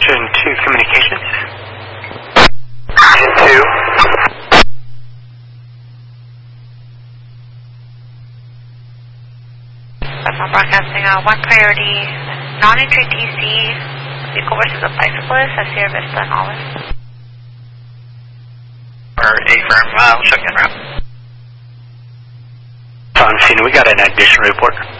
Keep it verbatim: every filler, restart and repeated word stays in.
Engine two communications. Engine two. That's not broadcasting. Uh, one priority, non-entry D C, vehicle versus a bicyclist at Sierra Vista and Olive. Or A firm, uh, shotgun route. On scene, we got an additional report.